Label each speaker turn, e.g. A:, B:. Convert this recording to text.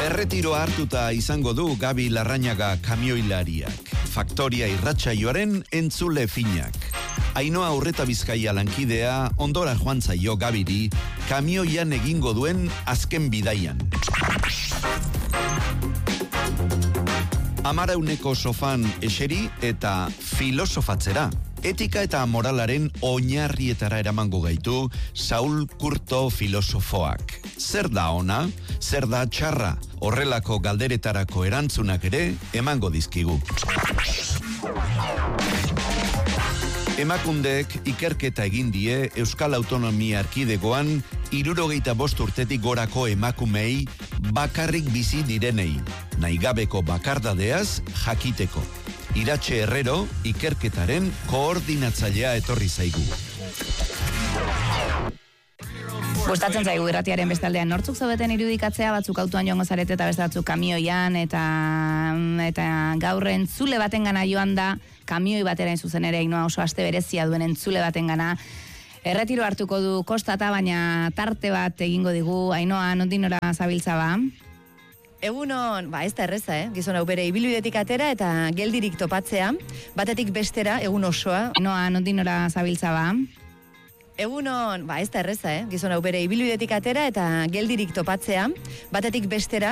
A: Erretiroa hartuta izango du Gabi Larrañaga kamioilariak. Faktoria irratsaioaren entzule finak. Ainhoa Urreta Bizkaia lankidea ondora joan zaio Gabiri kamioian egingo duen azken bidaian. 10 sofan eseri eta filosofatzera. Etika eta moralaren oinarrietara eramango gaitu Saul Kurto filosofoak. Zer da ona, zer da txarra, horrelako galderetarako erantzunak ere emango dizkigu. Emakundek ikerketa egin die Euskal Autonomia Erkidegoan 75 urtetik gorako emakumei bakarrik bizi direnei, nahigabeko bakardadeaz jakiteko. Iratxe Herrero ikerketaren koordinatzailea etorri zaigu.
B: Gustatzen zaigu irratiaren bestaldean nortzuk zaudeten irudikatzea, batzuk autoan joango zarete eta beste batzuk kamioian eta gaur entzule batengana joan da, kamioi batera zuzen ere Ainhoa oso aste berezia duen entzule batengana. Erretiro hartuko du kostata, baina tarte bat egingo digu. Ainhoa, nondik nora zabiltza ba?
C: Egunon, ez da erreza, gizon hau bere ibilbidetik atera eta geldirik topatzea, batetik bestera egun osoa.
B: Ainhoa, nondik nora zabiltza ba?
C: Egunon, ez da erreza, gizon hau bere ibilbidetik atera eta geldirik topatzea, batetik bestera